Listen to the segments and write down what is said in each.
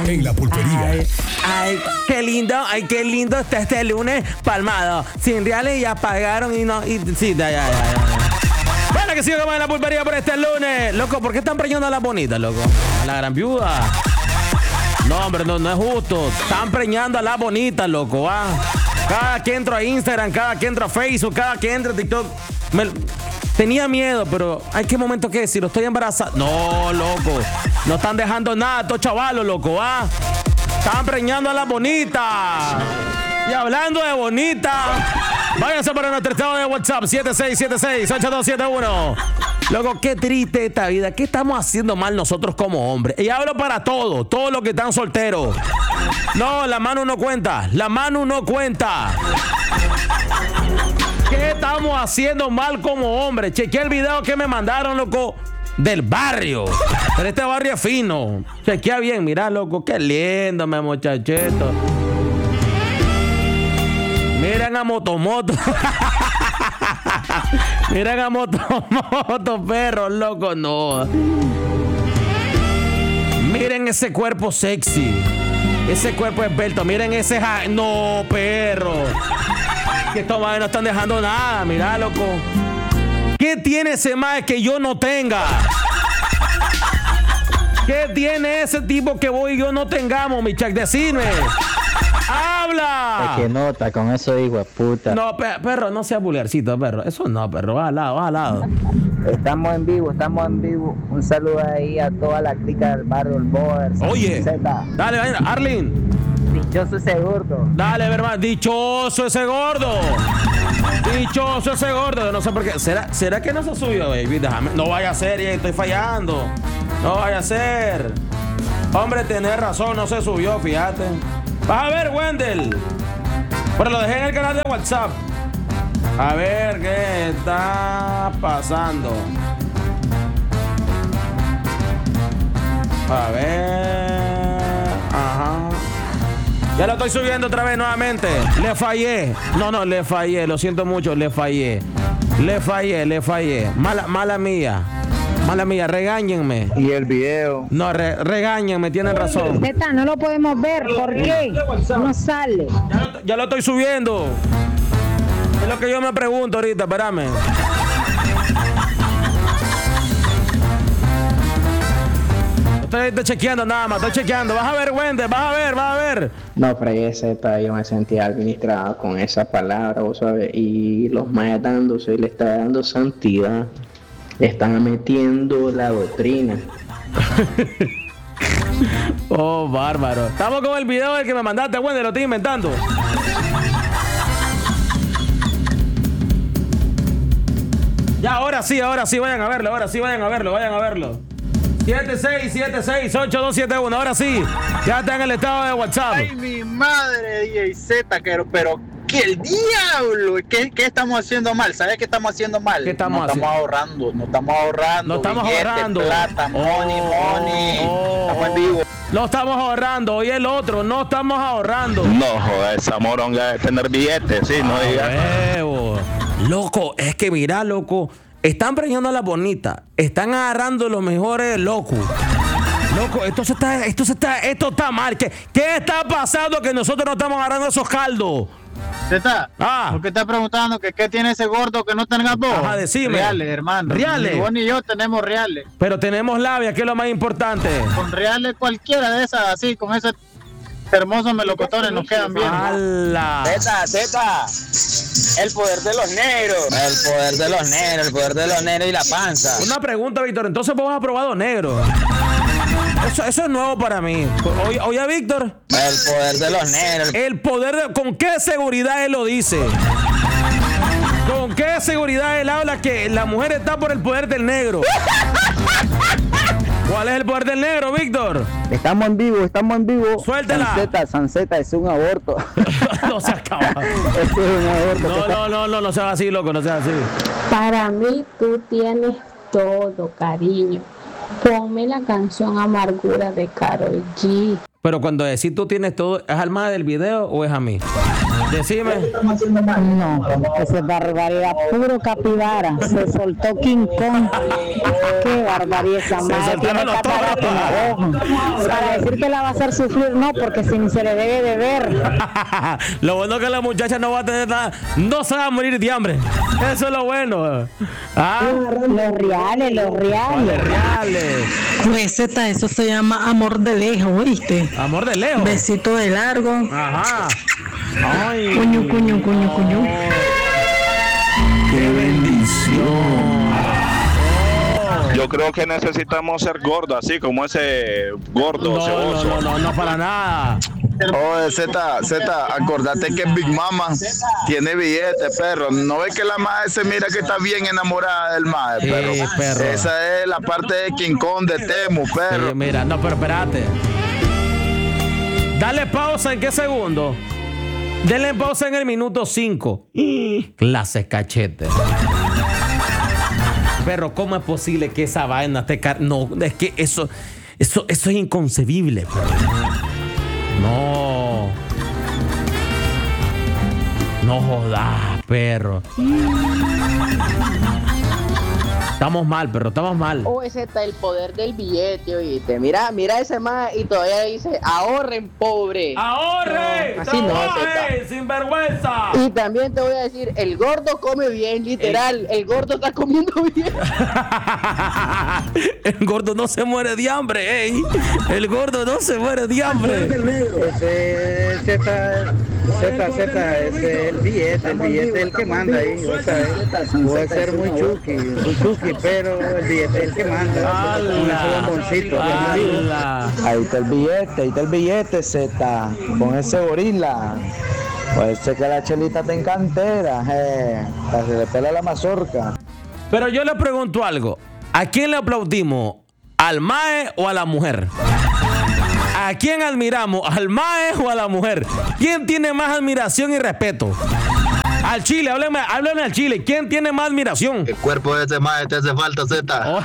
en la pulpería. Ay, qué lindo está este lunes palmado. Sin reales ya pagaron y no. Sí, ya. Bueno, que sigo en la pulpería por este lunes. Loco, ¿por qué están preñando a las bonitas, loco? A la gran viuda. No, hombre, no es justo. Están preñando a las bonitas, loco, ¿ah? Cada que entro a Instagram, cada que entro a Facebook, cada que entro a TikTok. Tenía miedo, pero ¿hay qué momento que si lo estoy embarazada? No, loco. No están dejando nada, estos chavalos, loco, ¿ah? Están preñando a las bonitas. Y hablando de bonitas, váyanse para nuestro estado de WhatsApp, 7676-8271. Loco, qué triste esta vida. ¿Qué estamos haciendo mal nosotros como hombres? Y hablo para todos los que están solteros. No, la mano no cuenta. ¿Qué estamos haciendo mal como hombres? Chequeé el video que me mandaron, loco, del barrio. Pero este barrio es fino. Chequea bien, mira, loco, qué lindo, mi muchachito. Miren a Motomoto. Miren a Motomoto, perros, loco, no. Miren ese cuerpo sexy. Ese cuerpo esbelto. Miren ese... No, perro. Que estos maes no están dejando nada, mira, loco. ¿Qué tiene ese mae que yo no tenga? ¿Qué tiene ese tipo que vos y yo no tengamos, mi Chuck? Decime. ¡Habla! Es que nota con eso, hijo de puta. No, perro, no seas vulgarcito, perro. Eso no, perro, va al lado. Estamos en vivo. Un saludo ahí a toda la clica del barrio, el Boer. Oye, dale, Arlene. Dichoso ese gordo. Dale, hermano, dichoso ese gordo. Yo no sé por qué. ¿Será que no se subió, baby? Déjame. No vaya a ser, estoy fallando. No vaya a ser. Hombre, tenés razón, no se subió, fíjate. Vas a ver, Wendell. Pero lo dejé en el canal de WhatsApp. A ver qué está pasando. A ver. Ajá. Ya lo estoy subiendo otra vez nuevamente. Le fallé. No, le fallé. Lo siento mucho, le fallé. Mala mía, regáñenme. ¿Y el video? No, regáñenme, tienen razón. Neta, no lo podemos ver. ¿Por qué? No sale. Ya lo estoy subiendo. Es lo que yo me pregunto ahorita, espérame. Estoy chequeando nada más, estoy chequeando. Vas a ver, Wendell, vas a ver. No, fregué Z, yo me sentía administrado con esa palabra, vos sabes. Y los maes dándose, le está dando santidad. Le están metiendo la doctrina. Oh, bárbaro. Estamos con el video del que me mandaste, Wendell, lo estoy inventando. Ya, ahora sí, vayan a verlo. 76768271. Ahora sí, ya está en el estado de WhatsApp. Ay, mi madre, DJ Z, pero ¿qué el diablo? ¿Qué estamos haciendo mal? ¿Sabes qué estamos haciendo mal? ¿Qué estamos haciendo? No estamos ahorrando. Plata, money. Estamos en vivo. No estamos ahorrando. Oye, el otro, no estamos ahorrando. No, joder, esa moronga de tener billetes, sí, no digas. Loco, es que mira, loco. Están preñando a las bonitas. Están agarrando los mejores locos. Loco, esto está mal. ¿Qué está pasando que nosotros no estamos agarrando esos caldos? ¿Zeta? ¿Por qué estás preguntando que qué tiene ese gordo que no tengas vos? Ajá, decime. Reales, hermano. ¿Reales? Vos ni yo tenemos reales. Pero tenemos labia, que es lo más importante. Con reales cualquiera de esas, así, con esos hermosos melocotones nos quedan bien. ¡Hala! Zeta. El poder de los negros. El poder de los negros y la panza. Una pregunta, Víctor. Entonces vos has probado negro. Eso es nuevo para mí. Oye, Víctor. El poder de los negros. ¿Con qué seguridad él lo dice? ¿Con qué seguridad él habla que la mujer está por el poder del negro? ¿Cuál es el poder del negro, Víctor? Estamos en vivo. Suéltela. Sanceta, es un aborto. No se acaba. Es un aborto. No seas así, loco, no seas así. Para mí, tú tienes todo, cariño. Ponme la canción Amargura de Karol G. Pero cuando decís tú tienes todo, ¿es al mae del video o es a mí? Decime. No, esa es barbaridad, puro capibara. Se soltó King Kong. Qué barbaridad esa madre. Tiene soltaron los catarata en la ojo. Para decir que la va a hacer sufrir, no, porque si ni se le debe de ver. Lo bueno es que la muchacha no va a tener nada, no se va a morir de hambre. Eso es lo bueno. Ah, Los reales, los reales. reales. Receta, eso se llama amor de lejos, ¿oíste? Amor de lejos. Besito de largo. Ajá. Ay. Cuño. Qué bendición. Yo creo que necesitamos ser gordos, así como ese gordo ceboso. No, para nada. Oye, Z, acordate que Big Mama tiene billete, perro. No ves que la madre se mira que está bien enamorada del madre, perro. Perro. Esa es la parte de King Kong de Temu, perro. Sí, mira, no, pero espérate. Dale pausa en qué segundo. Denle pausa en el minuto 5. Clases cachete. Perro, ¿cómo es posible que esa vaina te no, es que eso es inconcebible, perro. No jodas, perro. Estamos mal, perro, estamos mal. Ese está el poder del billete, oíste. Mira ese más y todavía dice, ahorren, pobre. ¡Ahorre! No, así no, ¡Trabaje, sinvergüenza! Y también te voy a decir, el gordo come bien, literal. El gordo está comiendo bien. El gordo no se muere de hambre, ey. El gordo no se muere de hambre. Ese Z, ese el billete es el que manda ahí, o sea, puede ser muy chuki, pero el billete es el que manda, con ese bomboncito. Ahí está el billete, Z, con ese gorila. Puede ser que la chelita te encantera, para que le pela la mazorca. Pero yo le pregunto algo. ¿A quién le aplaudimos? ¿Al mae o a la mujer? ¿A quién admiramos? ¿Al mae o a la mujer? ¿Quién tiene más admiración y respeto? Al chile, háblame al chile. ¿Quién tiene más admiración? El cuerpo de ese mae te hace falta, Z.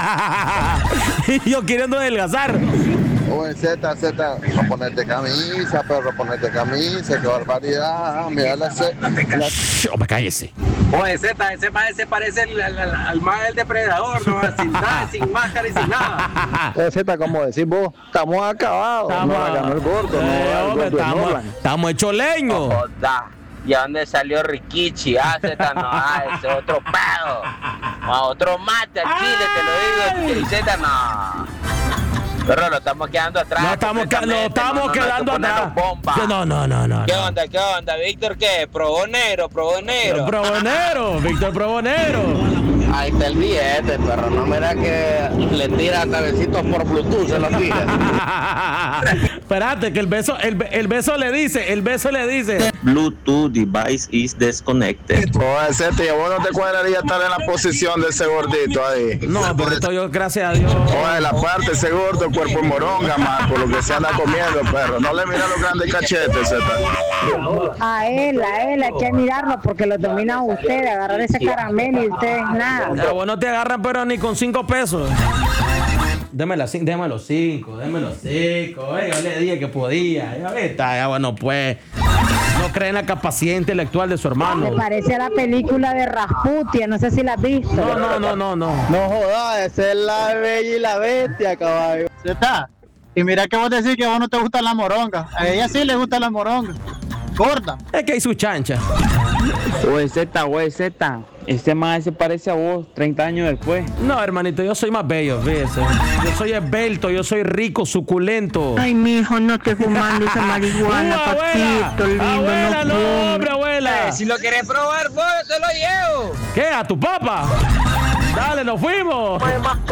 Y yo queriendo adelgazar. Oye, Z, ponerte camisa, perro, ponerte camisa, qué barbaridad. Mira Hombre, cállese. Oye, Z, ese mae se parece al mae del depredador, ¿no? Sin nada, sin máscara y sin nada. Z, como decís vos, estamos acabados. No la ganó el gordo, Estamos hechos leños. ¿Y a dónde salió Rikichi? Z, no, ese otro pedo. Otro mate al chile, te lo digo. Y Z, no. Pero lo estamos quedando atrás. Lo estamos quedando atrás. No. ¿Qué onda, Víctor? ¿Qué? Probonero. Víctor Probonero. Ahí está el billete, perro. No mira que le tira cabecitos por Bluetooth, se lo tira. Espérate, que el beso le dice. Bluetooth device is disconnected. Oye, Z, ¿y a vos no te cuadraría estar en la posición de ese gordito ahí? No, pero estoy yo, gracias a Dios. Oye, la parte, ese gordo, el cuerpo en moronga, más, por lo que se anda comiendo, perro. No le mira los grandes cachetes, Z. A él, hay que mirarlo porque lo domina usted, agarrar ese caramelo y ustedes nada. Pero vos no te agarran, pero ni con 5 pesos. Démelo los 5. Yo le dije que podía. Ya bueno, pues. No cree en la capacidad intelectual de su hermano. Me parece a la película de Rasputia, no sé si la has visto. No. No jodas, esa es la bella y la bestia, caballo. Z, y mira que vos decís que a vos no te gusta la moronga. A ella sí le gusta la moronga. Gorda. Es que hay su chancha. Güey Z, este mae se parece a vos 30 años después. No, hermanito, yo soy más bello, fíjese. Yo soy esbelto, yo soy rico, suculento. Ay, mijo, no estés fumando esa marihuana, papito lindo. Abuela, no, hombre, abuela. Si lo querés probar vos, yo te lo llevo. ¿Qué? ¿A tu papá? Dale, nos fuimos.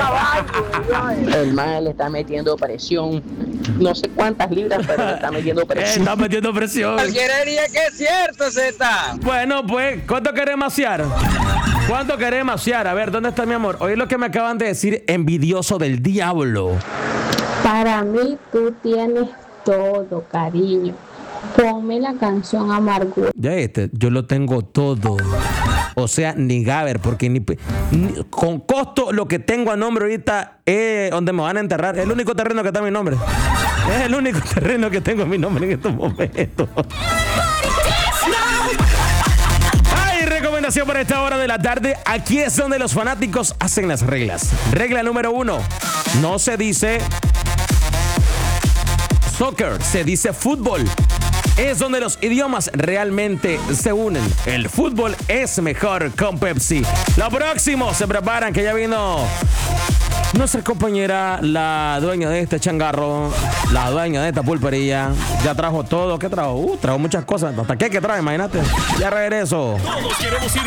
El mae le está metiendo presión. No sé cuántas libras, pero le está metiendo presión. Está metiendo presión. Cualquiera diría que es cierto, Z. Bueno, pues, ¿cuánto querés maciar? A ver, ¿dónde está mi amor? Oye lo que me acaban de decir, envidioso del diablo. Para mí tú tienes todo, cariño. Ponme la canción Amargura. Ya yo lo tengo todo. O sea, ni Gaber, porque ni con costo lo que tengo a nombre ahorita es donde me van a enterrar. Es el único terreno que está a mi nombre. Es el único terreno que tengo a mi nombre en estos momentos. Ay, recomendación para esta hora de la tarde. Aquí es donde los fanáticos hacen las reglas. Regla número 1. No se dice soccer, se dice fútbol. Es donde los idiomas realmente se unen. El fútbol es mejor con Pepsi. Lo próximo, se preparan que ya vino nuestra compañera, la dueña de este changarro, la dueña de esta pulpería. Ya trajo todo. ¿Qué trajo? Trajo muchas cosas. ¿Hasta qué trae? Imagínate. Ya regreso. Todos queremos ir